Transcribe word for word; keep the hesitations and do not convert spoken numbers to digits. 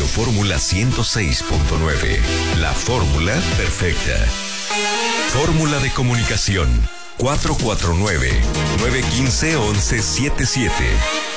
Radio Fórmula ciento seis punto nueve. La fórmula perfecta. Fórmula de comunicación cuatro cuatro nueve, nueve uno cinco, uno uno siete siete.